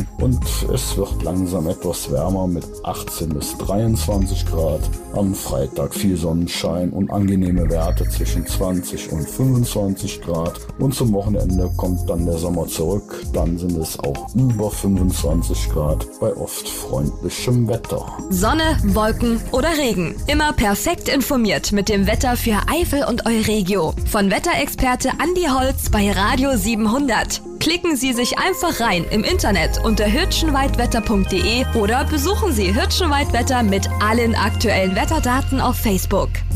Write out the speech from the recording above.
Regen und es wird langsam etwas wärmer mit 18 bis 23 Grad. Am Freitag viel Sonnenschein und angenehme Werte zwischen 20 und 25 Grad. Und zum Wochenende kommt dann der Sommer zurück. Dann sind es auch über 25 Grad bei oft freundlichem Wetter. Sonne, Wolken oder Regen. Immer perfekt informiert mit dem Wetter für Eifel und Euregio. Von Wetterexperte Andi Holz bei Radio 700. Klicken Sie sich einfach rein im Internet unter hirtschenweitwetter.de oder besuchen Sie Hirtschenweitwetter mit allen aktuellen Wetterdaten auf Facebook.